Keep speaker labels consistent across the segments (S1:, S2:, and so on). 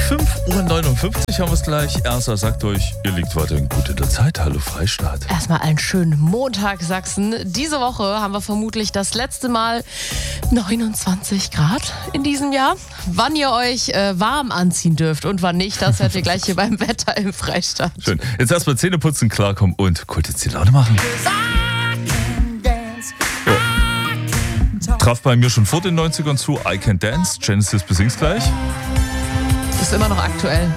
S1: 5:59 Uhr haben wir es gleich. Ersa sagt euch, ihr liegt weiterhin gut in der Zeit. Hallo Freistaat.
S2: Erstmal einen schönen Montag, Sachsen. Diese Woche haben wir vermutlich das letzte Mal 29 Grad in diesem Jahr. Wann ihr euch warm anziehen dürft und wann nicht, das hört ihr gleich hier beim Wetter im Freistaat.
S1: Schön. Jetzt erstmal Zähne putzen, klarkommen und kurz jetzt die Laune machen. Traf bei mir schon vor den 90ern zu I Can Dance, Genesis besingt's gleich.
S2: Ist immer noch aktuell.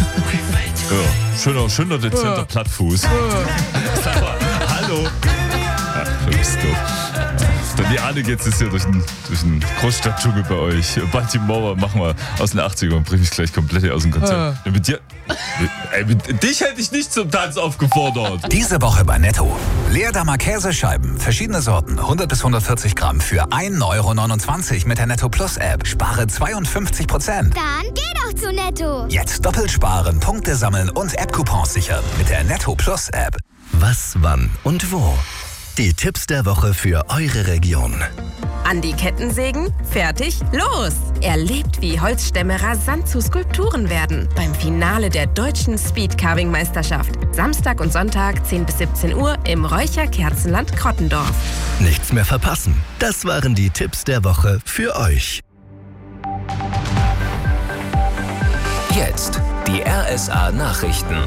S1: Ja, schöner dezenter Plattfuß. Hallo. Ach, du bist doof. Dann die Ahne geht's jetzt hier durch den Großstadtdschungel bei euch. Baltimore machen wir aus den 80ern und bring mich gleich komplett aus dem Konzept. Ja, mit dich hätte ich nicht zum Tanz aufgefordert.
S3: Diese Woche bei Netto. Leerdammer Käsescheiben, verschiedene Sorten, 100 bis 140 Gramm für 1,29 € mit der Netto Plus App. Spare 52%.
S4: Dann geh doch zu Netto.
S3: Jetzt doppelt sparen, Punkte sammeln und App-Coupons sichern mit der Netto Plus App.
S5: Was, wann und wo? Die Tipps der Woche für eure Region.
S6: An die Kettensägen? Fertig? Los! Erlebt, wie Holzstämme rasant zu Skulpturen werden. Beim Finale der deutschen Speed-Carving-Meisterschaft. Samstag und Sonntag 10 bis 17 Uhr im Räucher-Kerzenland Krottendorf.
S5: Nichts mehr verpassen. Das waren die Tipps der Woche für euch.
S7: Jetzt die RSA-Nachrichten.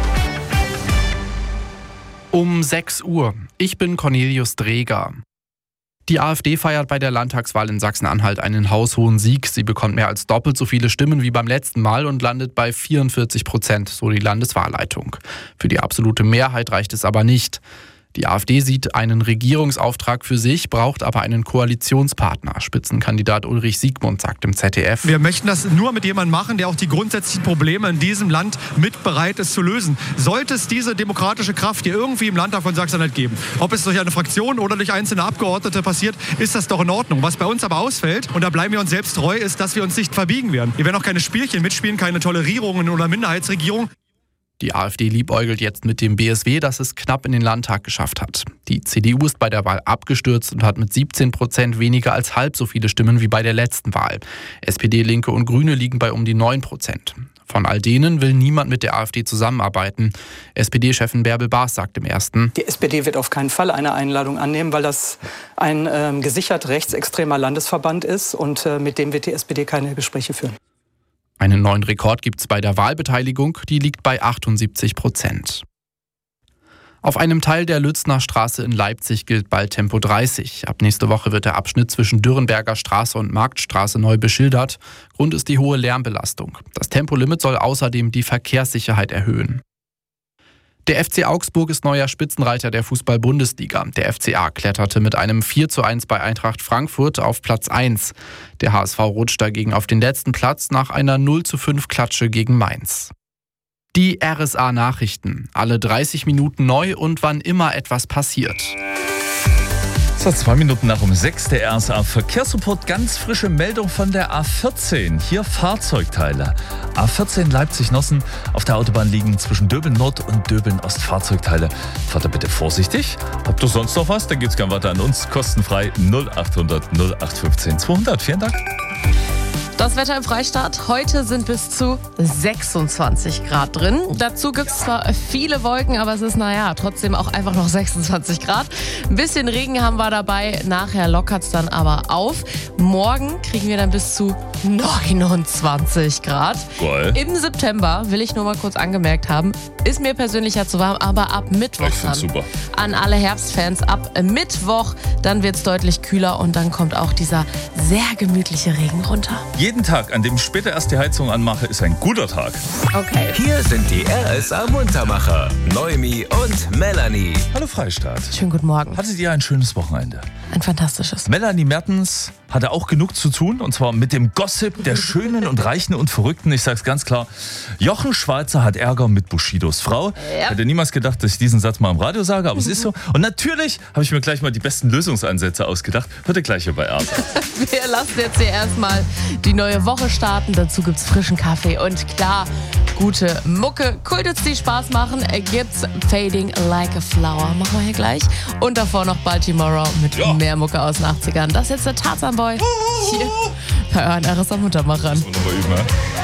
S8: Um 6 Uhr. Ich bin Cornelius Dreger. Die AfD feiert bei der Landtagswahl in Sachsen-Anhalt einen haushohen Sieg. Sie bekommt mehr als doppelt so viele Stimmen wie beim letzten Mal und landet bei 44%, so die Landeswahlleitung. Für die absolute Mehrheit reicht es aber nicht. Die AfD sieht einen Regierungsauftrag für sich, braucht aber einen Koalitionspartner. Spitzenkandidat Ulrich Siegmund sagt im ZDF.
S9: Wir möchten das nur mit jemandem machen, der auch die grundsätzlichen Probleme in diesem Land mit bereit ist zu lösen. Sollte es diese demokratische Kraft hier irgendwie im Landtag von Sachsen-Anhalt geben, ob es durch eine Fraktion oder durch einzelne Abgeordnete passiert, ist das doch in Ordnung. Was bei uns aber ausfällt, und da bleiben wir uns selbst treu, ist, dass wir uns nicht verbiegen werden. Wir werden auch keine Spielchen mitspielen, keine Tolerierungen oder Minderheitsregierung.
S8: Die AfD liebäugelt jetzt mit dem BSW, das es knapp in den Landtag geschafft hat. Die CDU ist bei der Wahl abgestürzt und hat mit 17% weniger als halb so viele Stimmen wie bei der letzten Wahl. SPD, Linke und Grüne liegen bei um die 9%. Von all denen will niemand mit der AfD zusammenarbeiten. SPD-Chefin Bärbel Baas sagt im Ersten:
S10: Die SPD wird auf keinen Fall eine Einladung annehmen, weil das ein gesichert rechtsextremer Landesverband ist und mit dem wird die SPD keine Gespräche führen.
S8: Einen neuen Rekord gibt es bei der Wahlbeteiligung, die liegt bei 78%. Auf einem Teil der Lützner Straße in Leipzig gilt bald Tempo 30. Ab nächste Woche wird der Abschnitt zwischen Dürrenberger Straße und Marktstraße neu beschildert. Grund ist die hohe Lärmbelastung. Das Tempolimit soll außerdem die Verkehrssicherheit erhöhen. Der FC Augsburg ist neuer Spitzenreiter der Fußball-Bundesliga. Der FCA kletterte mit einem 4:1 bei Eintracht Frankfurt auf Platz 1. Der HSV rutscht dagegen auf den letzten Platz nach einer 0:5 Klatsche gegen Mainz. Die RSA-Nachrichten. Alle 30 Minuten neu und wann immer etwas passiert.
S1: So, 2 Minuten nach 6 der RSA Verkehrssupport. Ganz frische Meldung von der A14. Hier Fahrzeugteile. A14 Leipzig-Nossen. Auf der Autobahn liegen zwischen Döbeln Nord und Döbeln Ost Fahrzeugteile. Fahrt da bitte vorsichtig. Habt ihr sonst noch was? Dann geht's gerne weiter an uns. Kostenfrei 0800 0815 200. Vielen Dank.
S2: Das Wetter im Freistaat. Heute sind bis zu 26 Grad drin. Dazu gibt es zwar viele Wolken, aber es ist trotzdem auch einfach noch 26 Grad. Ein bisschen Regen haben wir dabei. Nachher lockert es dann aber auf. Morgen kriegen wir dann bis zu 29 Grad.
S1: Geil.
S2: Im September, will ich nur mal kurz angemerkt haben, ist mir persönlich ja zu warm, aber ab Mittwoch dann.
S1: Super.
S2: An alle Herbstfans, ab Mittwoch, dann wird es deutlich kühler und dann kommt auch dieser sehr gemütliche Regen runter.
S1: Jeden Tag, an dem ich später erst die Heizung anmache, ist ein guter Tag.
S2: Okay.
S7: Hier sind die RSA Muntermacher, Noemi und Melanie.
S1: Hallo Freistaat.
S2: Schönen guten Morgen.
S1: Hattet ihr ein schönes Wochenende?
S2: Ein fantastisches.
S1: Melanie Mertens hatte auch genug zu tun, und zwar mit dem Gossip der Schönen und Reichen und Verrückten. Ich sag's ganz klar, Jochen Schweizer hat Ärger mit Bushidos Frau.
S2: Ja.
S1: Hätte niemals gedacht, dass ich diesen Satz mal im Radio sage, aber es ist so. Und natürlich habe ich mir gleich mal die besten Lösungsansätze ausgedacht. Hört ihr gleich hier bei RSA.
S2: Wir lassen jetzt hier erstmal die neue Woche starten. Dazu gibt's frischen Kaffee und klar, gute Mucke. Kultits, die Spaß machen, gibt's Fading Like a Flower. Machen wir hier gleich. Und davor noch Baltimore mit mehr Mucke aus den 80ern. Das ist jetzt der Tarzan Boy. Hier bei euren RSA Muntermachern.
S1: Das wollen wir mal üben,